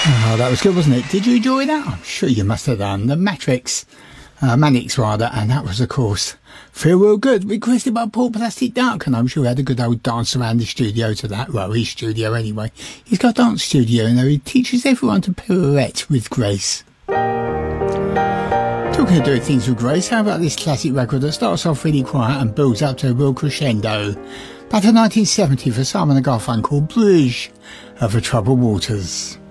Oh, that was good, wasn't it? Did you enjoy that? I'm sure you must have done. The Manics rather, and that was, of course, Feel Real Good, requested by Paul Plastic Duck, and I'm sure he had a good old dance around the studio to that. Well, his studio anyway. He's got a dance studio, and he teaches everyone to pirouette with grace. Talking of doing things with grace, how about this classic record that starts off really quiet and builds up to a real crescendo? Back in 1970 for Simon and Garfunkel, Bridge over Troubled Waters.